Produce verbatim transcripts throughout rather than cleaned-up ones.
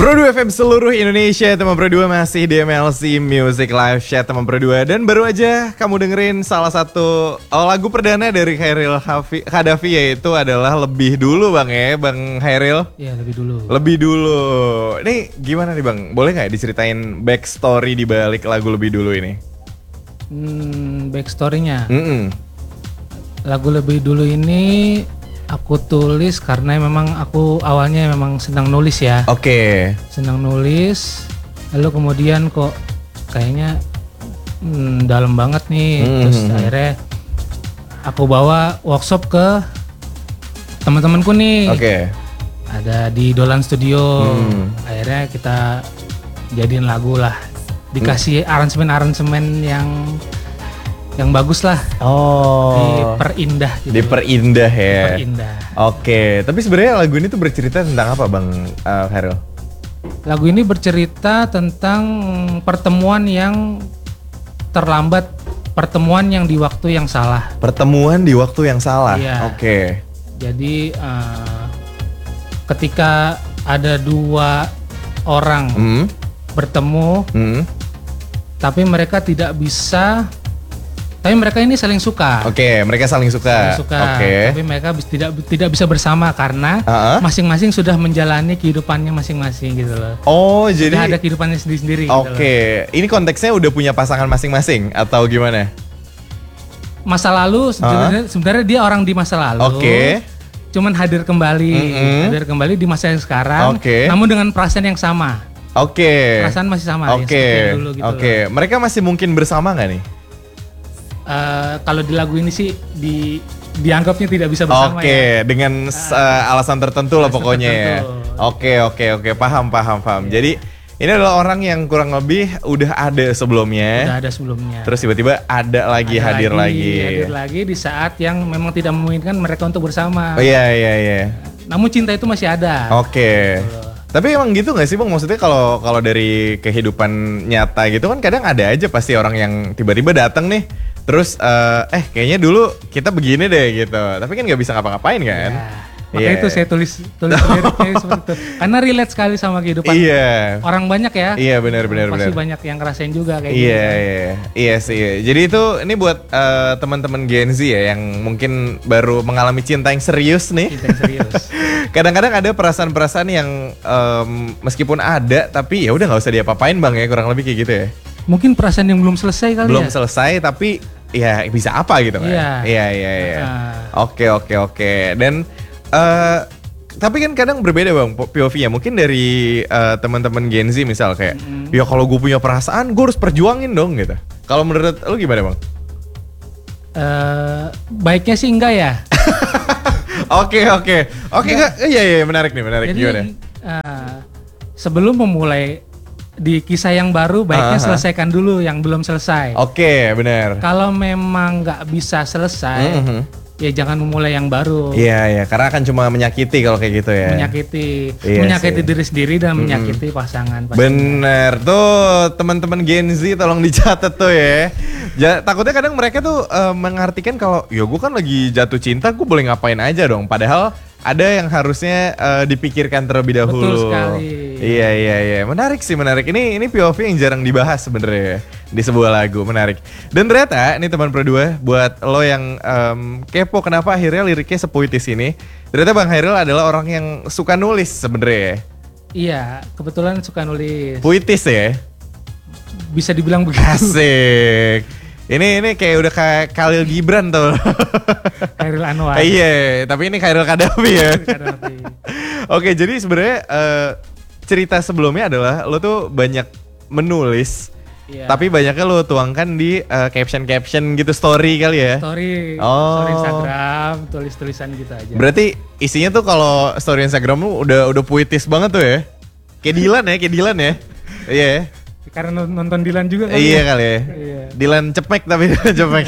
Pro dua F M seluruh Indonesia, teman Pro dua masih di M L C Music Live Chat teman Pro dua. Dan baru aja kamu dengerin salah satu oh, lagu perdana dari Chairil Kadafi, yaitu adalah Lebih Dulu bang ya, Bang Chairil. Iya, Lebih Dulu. Lebih Dulu. Ini gimana nih bang, boleh gak diceritain backstory di balik lagu Lebih Dulu ini? Hmm, backstory-nya. Mm-mm. Lagu Lebih Dulu ini aku tulis karena memang aku awalnya memang senang nulis ya. Oke. Okay. Senang nulis, lalu kemudian kok kayaknya hmm, dalam banget nih. Mm-hmm. Terus akhirnya aku bawa workshop ke teman-temanku nih. Oke. Okay. Ada di Dolan Studio. Mm. Akhirnya kita jadiin lagu lah. Dikasih mm. aransemen-aransemen yang yang bagus lah. Oh. Diperindah gitu. Diperindah ya. Diperindah. Oke, tapi sebenarnya lagu ini tuh bercerita tentang apa Bang uh, Chairil? Lagu ini bercerita tentang pertemuan yang terlambat, pertemuan yang di waktu yang salah. Pertemuan di waktu yang salah. Iya. Oke. Jadi uh, ketika ada dua orang hmm. bertemu, hmm. tapi mereka tidak bisa. Tapi mereka ini saling suka. Oke, okay, mereka saling suka. Saling suka. Oke. Okay. Tapi mereka tidak tidak bisa bersama karena uh-huh. masing-masing sudah menjalani kehidupannya masing-masing gitu loh. Oh, sudah jadi ada kehidupannya sendiri-sendiri. Oke, okay. Gitu ini konteksnya udah punya pasangan masing-masing atau gimana? Masa lalu sebenarnya, uh-huh. sebenarnya dia orang di masa lalu. Oke. Okay. Cuman hadir kembali, mm-hmm. hadir kembali di masa yang sekarang. Oke. Okay. Namun dengan perasaan yang sama. Oke. Okay. Perasaan masih sama. Oke. Okay. Ya, gitu Oke. Okay. Mereka masih mungkin bersama nggak nih? Uh, kalau di lagu ini sih di dianggapnya tidak bisa bersama. Oke, okay. ya. Dengan uh, alasan tertentu lah pokoknya ya. Oke, oke, oke, paham, paham, paham. Yeah. Jadi ini adalah orang yang kurang lebih udah ada sebelumnya. Udah ada sebelumnya. Terus tiba-tiba ada lagi ada hadir lagi, lagi. Hadir lagi di saat yang memang tidak memungkinkan mereka untuk bersama. Oh iya, iya, iya. Namun cinta itu masih ada. Oke. Okay. Gitu. Tapi emang gitu nggak sih bang? Maksudnya kalau kalau dari kehidupan nyata gitu kan kadang ada aja pasti orang yang tiba-tiba datang nih. Terus uh, eh kayaknya dulu kita begini deh gitu. Tapi kan nggak bisa ngapa-ngapain kan? Ya, makanya yeah. itu saya tulis tulis liriknya seperti itu. Karena relate sekali sama kehidupan yeah. orang banyak ya. Iya yeah, benar benar benar. Pasti banyak yang ngerasain juga kayak yeah, gitu. Iya iya iya sih. Iya. Jadi itu ini buat uh, teman-teman Gen Z ya yang mungkin baru mengalami cinta yang serius nih. Cinta yang serius. Kadang-kadang ada perasaan-perasaan yang um, meskipun ada tapi ya udah nggak usah diapa-apain bang ya, kurang lebih kayak gitu ya. Mungkin perasaan yang belum selesai kali belum ya. Belum selesai tapi ya bisa apa gitu kan? Iya iya iya. iya. Oke oke oke. Dan uh, tapi kan kadang berbeda bang P O V-nya. Mungkin dari uh, teman-teman Gen Z misal kayak, mm-hmm. ya kalau gue punya perasaan gue harus perjuangin dong gitu. Kalau menurut lu gimana bang? Uh, baiknya sih enggak ya. Oke oke oke enggak. Iya iya menarik nih menarik. Jadi, gimana? Uh, sebelum memulai di kisah yang baru baiknya uh-huh. selesaikan dulu yang belum selesai. Oke, okay, benar. Kalau memang nggak bisa selesai, uh-huh. ya jangan memulai yang baru. Iya yeah, iya, yeah. Karena akan cuma menyakiti kalau kayak gitu ya. Menyakiti, yeah, menyakiti sih. Diri sendiri dan hmm. menyakiti pasangan. Pasangan. Bener tuh teman-teman Gen Z tolong dicatat tuh ya. Ja, takutnya kadang mereka tuh uh, mengartikan kalau, ya gue kan lagi jatuh cinta, gue boleh ngapain aja dong. Padahal ada yang harusnya uh, dipikirkan terlebih dahulu. Betul sekali. Iya iya iya, menarik sih menarik. Ini ini P O V yang jarang dibahas sebenarnya di sebuah lagu, menarik. Dan ternyata ini teman Pro dua buat lo yang um, kepo kenapa akhirnya liriknya sepuitis ini. Ternyata Bang Chairil adalah orang yang suka nulis sebenarnya. Iya, kebetulan suka nulis. Puitis ya? Bisa dibilang begitu. Asik. Ini ini kayak udah kayak Khalil Gibran tuh. Chairil Anwar. Iya, tapi ini Chairil Kadafi ya. Oke, jadi sebenarnya uh, cerita sebelumnya adalah lo tuh banyak menulis, yeah. tapi banyaknya lo tuangkan di uh, caption-caption gitu, story kali ya? Story, oh. story Instagram, tulis-tulisan gitu aja. Berarti isinya tuh kalau story Instagram lo udah udah puitis banget tuh ya? Kayak Dilan ya, kayak Dilan ya? Iya yeah. Karena nonton Dilan juga kali iya ya? Kali ya. Iya. Dilan cepek tapi cepek.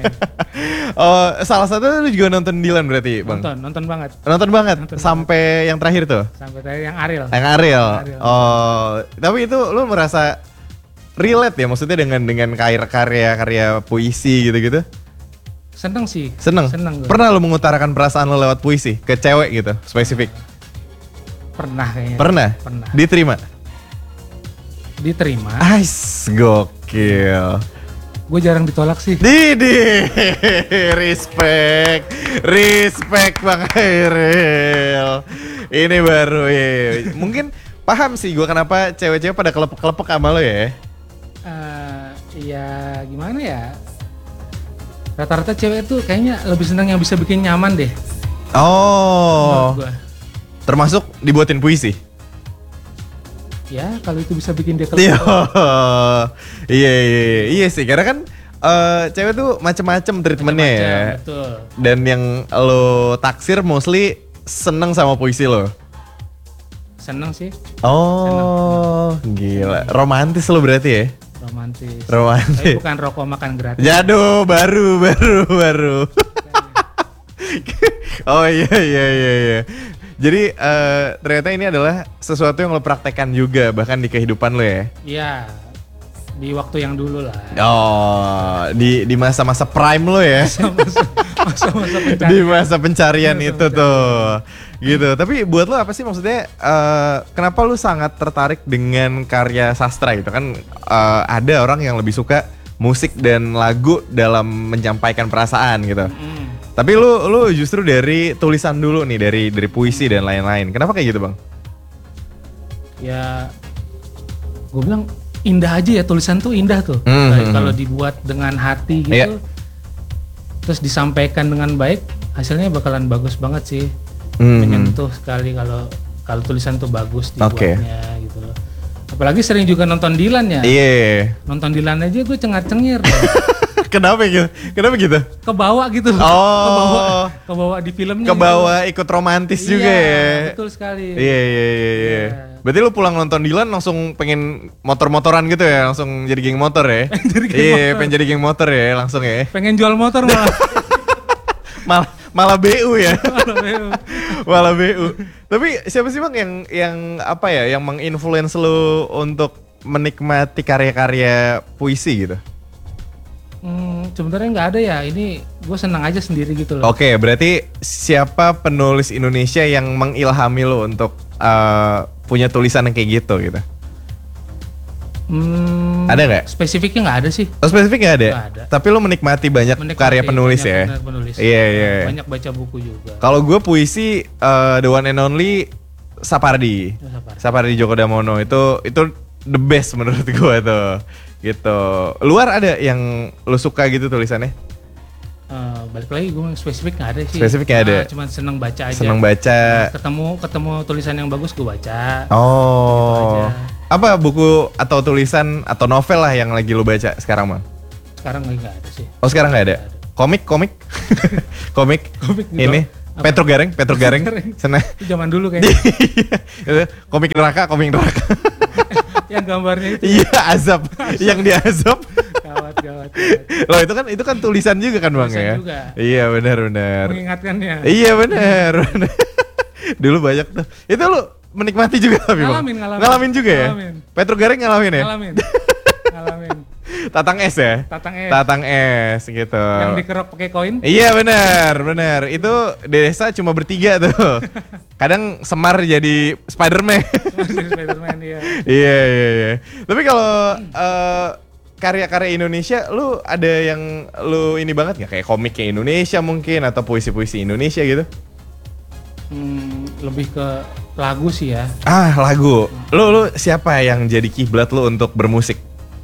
Oh, salah satu lu juga nonton Dilan berarti, Bang? Nonton, nonton banget. Nonton banget nonton sampai banget. Yang terakhir tuh? Sampai terakhir yang Ariel. Yang Ariel. Ariel. Oh, tapi itu lu merasa relate ya maksudnya dengan dengan karya-karya puisi gitu-gitu? Seneng sih. Seneng. Seneng gue. Pernah lu mengutarakan perasaan lu lewat puisi ke cewek gitu, spesifik? Pernah kayaknya. Pernah? Pernah. Diterima? Diterima. Ais, gokil. Gue jarang ditolak sih. Didi, respect, respect Bang Hairil. Ini baru ya. Mungkin paham sih gue kenapa cewek-cewek pada kelepek-kelepek sama lo ya. Uh, ya gimana ya? Rata-rata cewek tuh kayaknya lebih senang yang bisa bikin nyaman deh. Oh. Menurut gua. Termasuk dibuatin puisi. Ya kalau itu bisa bikin dia Iya, kelepek. iya, iya, iya sih. Karena kan uh, cewek tuh macem-macem treatmentnya ya. Macam-macam, betul. Dan yang lo taksir mostly seneng sama puisi lo. Seneng sih. Oh, gila. Romantis lo berarti ya? Romantis. Romantis. Tapi bukan rokok makan gratis. Jatuh, baru, baru, baru. Oh iya, iya, iya, iya. Jadi uh, ternyata ini adalah sesuatu yang lo praktekkan juga bahkan di kehidupan lo ya? Iya, di waktu yang dulu lah. Oh, di di masa-masa prime lo ya? Masa-masa pencarian. Di masa pencarian Masa itu pencarian. tuh, gitu. Tapi buat lo apa sih maksudnya? Uh, kenapa lo sangat tertarik dengan karya sastra gitu kan? Uh, ada orang yang lebih suka musik dan lagu dalam menyampaikan perasaan gitu. Mm. Tapi lu lu justru dari tulisan dulu nih, dari dari puisi dan lain-lain. Kenapa kayak gitu, Bang? Ya, gue bilang indah aja ya, tulisan tuh indah tuh. Mm-hmm. Kayak kalau dibuat dengan hati gitu, Iya. terus disampaikan dengan baik, hasilnya bakalan bagus banget sih. Mhm. Menyentuh sekali kalau kalau tulisan tuh bagus Oke. dibuatnya gitu loh. Apalagi sering juga nonton Dilan ya. Iya. Nonton Dilan aja gue cengar-cengir. Kenapa gitu? Kenapa gitu? Kebawa gitu. Oh. Kebawa, kebawa di filmnya. Kebawa ikut romantis gitu. juga Iya, ya. betul sekali. Iya iya iya iya. Iya. Berarti lu pulang nonton Dilan langsung pengen motor-motoran gitu ya, langsung jadi geng motor ya? Jadi geng Iya, motor. pengen jadi geng motor ya, langsung ya. Pengen jual motor malah. Malah malah B U ya. Malah B U. Tapi siapa sih Bang yang yang apa ya, yang menginfluence lu untuk menikmati karya-karya puisi gitu? Hmm, sebenarnya nggak ada ya. Ini gue senang aja sendiri gitu loh. Oke, berarti siapa penulis Indonesia yang mengilhami lo untuk uh, punya tulisan yang kayak gitu gitu? Hmm, Ada nggak? Spesifiknya nggak ada sih. Oh, spesifik nggak ada? Nggak ada. Tapi lo menikmati banyak Menikmati karya penulis banyak ya? benar penulis. Iya iya. Banyak baca buku juga. Kalau gue puisi uh, the one and only Sapardi. Oh, Sapardi. Sapardi Djoko Damono itu itu the best menurut gue tuh. Gitu. Luar ada yang lo suka gitu tulisannya? Eh, balik lagi gue spesifik nggak ada sih. Spesifik nggak ada? Nah, cuman seneng baca aja. Seneng baca. Ketemu ketemu tulisan yang bagus gue baca. Oh. Gitu aja. Apa buku atau tulisan atau novel lah yang lagi lo baca sekarang, Bang? Sekarang lagi nggak ada sih. Oh, sekarang nggak ada. Nggak ada. Komik, komik, komik. Komik gitu. Ini Apa? Petro Gareng, Petro Gareng. Gareng. Sana. Itu zaman dulu kayaknya. Komik neraka, komik neraka. Yang gambarnya itu. Iya, azab. Yang dia azab. Gawat, gawat, gawat. Loh, itu kan itu kan tulisan juga kan, Bang Tulisan ya? juga. Iya, benar benar. Mengingatkannya. Iya, benar. benar. Dulu banyak tuh. Itu lu menikmati juga tapi, Bang? Ngalamin, ngalamin. Ngalamin juga ya? Ngalamin. Petro Gareng ngalamin ya? Ngalamin. Ngalamin. Tatang es ya? Tatang es. Tatang es gitu. Yang dikerok pakai koin. Iya benar, benar. Itu di desa cuma bertiga tuh. Kadang Semar jadi Spider-Man. Dari Spiderman ya. Iya, iya, iya. Tapi kalau eh, karya-karya Indonesia, lu ada yang lu ini banget nggak? Kayak komiknya Indonesia mungkin atau puisi-puisi Indonesia gitu? Hmm, lebih ke lagu sih ya. Ah, lagu. Lu lu siapa yang jadi kiblat lu untuk bermusik?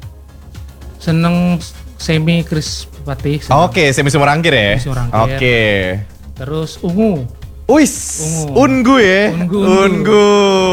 Seneng semi Chris Patih. Oke, Semi Sumurangkir ya. Semi Sumurangkir. Oke. Terus Ungu. Wis, Ungu. Ungu ya. Ungu, Ungu. Ungu.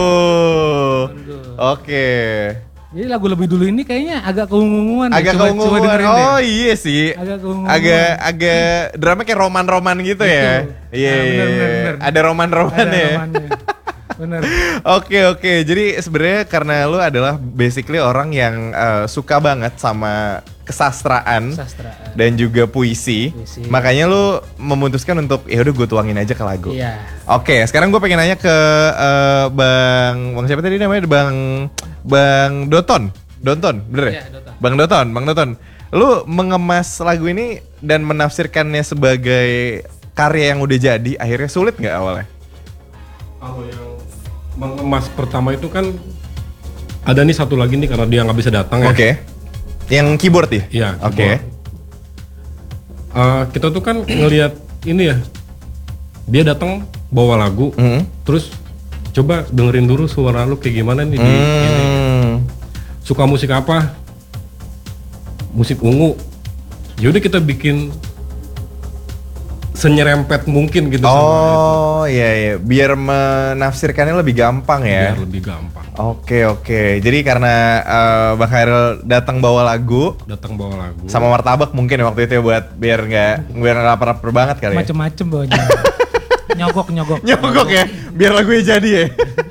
Ungu. Oke. Jadi lagu lebih dulu ini kayaknya agak keunguan. deh. Agak Coba- coba keunguan. dengerin Oh deh. iya sih. Agak keunguan. Agak agak drama kayak roman-roman gitu ya. Gitu. Iya. Ah, iya, bener, iya. bener, bener. Ada roman-roman Ada ya. romannya. Bener. Oke oke. Jadi sebenarnya karena lu adalah basically orang yang eh, suka banget sama kesastraan Sastra. dan juga puisi. Puisi. Makanya lu memutuskan untuk ya udah gue tuangin aja ke lagu. Iya. Oke, sekarang gue pengen nanya ke eh, Bang Bang siapa tadi namanya? Bang Bang Doton. Doton, bener ya? Iya, Doton. Bang Doton, Bang Doton. Lu mengemas lagu ini dan menafsirkannya sebagai karya yang udah jadi, akhirnya sulit nggak awalnya? Kalau yang mengemas pertama itu kan ada nih satu lagi nih karena dia nggak bisa datang ya. Oke. Okay. Yang keyboard ya? Iya. Oke. Okay. Uh, kita tuh kan ngelihat ini ya, dia datang bawa lagu, Mm. terus coba dengerin dulu suara lu kayak gimana nih di Mm. ini. Suka musik apa? Musik ungu. Yaudah kita bikin senyerempet mungkin gitu sama itu. Oh iya iya, biar menafsirkannya lebih gampang ya. Biar lebih gampang. Oke oke, jadi karena uh, Bang Hairil datang bawa lagu Datang bawa lagu. sama martabak mungkin ya waktu itu ya buat biar nggak biar nggak lapar-lapar banget kali ya. Macem-macem bawanya. nyogok nyogok. Nyogok ya, biar lagunya jadi ya.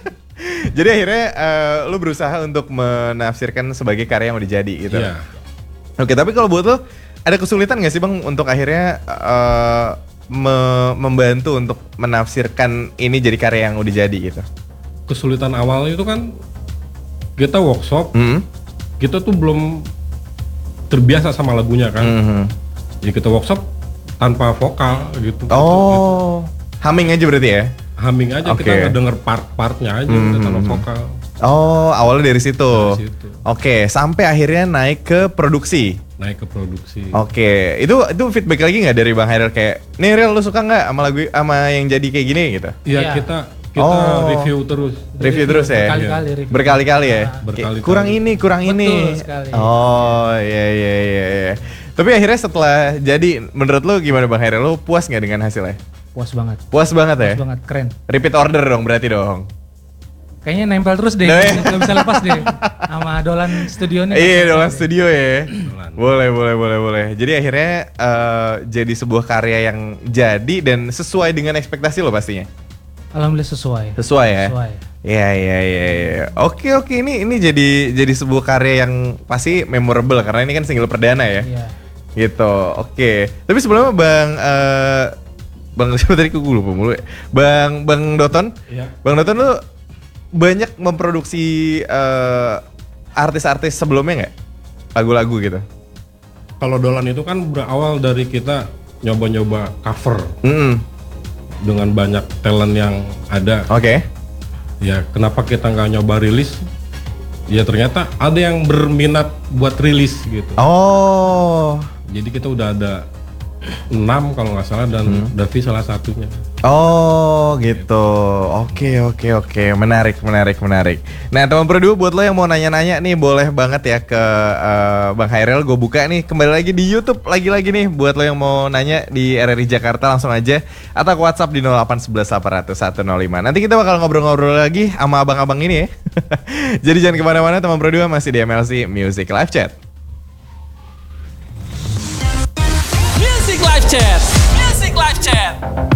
Jadi akhirnya uh, lu berusaha untuk menafsirkan sebagai karya yang udah jadi gitu. Iya. Oke, tapi kalau buat lu ada kesulitan nggak sih Bang untuk akhirnya uh, me- membantu untuk menafsirkan ini jadi karya yang udah jadi gitu? Kesulitan awalnya itu kan kita workshop, Hmm. kita tuh belum terbiasa sama lagunya kan. Mhm. Jadi kita workshop tanpa vokal gitu. Oh, humming aja berarti ya? Humming aja, Oke. kita ngedenger part-partnya aja Hmm. kita tanpa vokal. Oh, awalnya dari situ. Dari situ. Oke, sampai akhirnya naik ke produksi. Naik ke produksi. Oke, itu itu feedback lagi nggak dari Bang Hairil kayak, nih Ril lu suka nggak sama lagu sama yang jadi kayak gini gitu? Iya, Iya. kita kita Oh. review terus. Review terus ya? Berkali-kali review. Berkali-kali ya? Ah. Kayak, Berkali-kali. kurang ini, kurang Betul ini. sekali. Oh, iya iya iya iya. Tapi akhirnya setelah jadi, menurut lu gimana Bang Hairil? Lu puas nggak dengan hasilnya? Puas banget. Puas banget ya? Puas banget, keren. Repeat order dong berarti dong. Kayaknya nempel terus deh, Nah, ya. nggak bisa lepas deh. Sama Dolan Studio nih. Iya, dalam studio ya. Dolan. Boleh, boleh, boleh, boleh. Jadi akhirnya eh, jadi sebuah karya yang jadi dan sesuai dengan ekspektasi lo pastinya. Alhamdulillah sesuai. Sesuai ya. Sesuai. Iya, iya, iya, iya. Oke, oke. Ini ini jadi jadi sebuah karya yang pasti memorable karena ini kan single perdana ya. Iya. Gitu. Oke. Tapi sebelumnya Bang eh, Bang siapa tadi gue lupa mulu. ya. Bang Bang Doton. Iya. Bang Doton lu banyak memproduksi eh, artis-artis sebelumnya nggak? Lagu-lagu gitu. Kalau Dolan itu kan berawal dari kita nyoba-nyoba cover Mm-mm. dengan banyak talent yang ada. Oke. Ya, kenapa kita nggak nyoba rilis? Ya ternyata ada yang berminat buat rilis gitu. Oh. Jadi kita udah ada enam kalau nggak salah dan Hmm. Davi salah satunya. Oh gitu. Oke oke oke. Menarik menarik menarik. Nah teman Pro buat lo yang mau nanya-nanya nih boleh banget ya ke eh, Bang Hairil. Gue buka nih kembali lagi di YouTube lagi-lagi nih buat lo yang mau nanya di R R I Jakarta langsung aja atau ke WhatsApp di nol delapan satu satu delapan nol nol satu nol lima. Nanti kita bakal ngobrol-ngobrol lagi sama abang-abang ini ya. Jadi jangan kemana-mana teman Pro masih di M L C Music Live Chat. Music Live Chat. Music Live Chat.